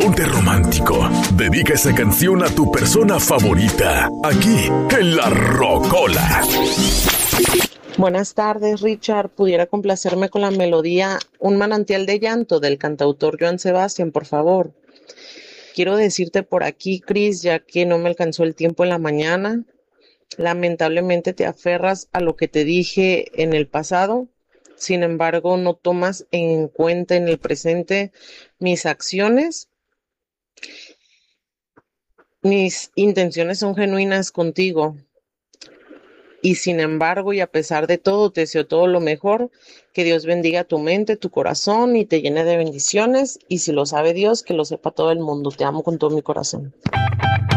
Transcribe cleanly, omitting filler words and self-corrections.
ponte romántico. Dedica esa canción a tu persona favorita. Aquí, en La Rocola. Buenas tardes, Richard. ¿Pudiera complacerme con la melodía Un manantial de llanto del cantautor Joan Sebastián, por favor? Quiero decirte por aquí, Chris, ya que no me alcanzó el tiempo en la mañana. Lamentablemente te aferras a lo que te dije en el pasado. Sin embargo, no tomas en cuenta en el presente mis acciones. Mis intenciones son genuinas contigo. Y sin embargo, y a pesar de todo, te deseo todo lo mejor. Que Dios bendiga tu mente, tu corazón y te llene de bendiciones. Y si lo sabe Dios, que lo sepa todo el mundo. Te amo con todo mi corazón.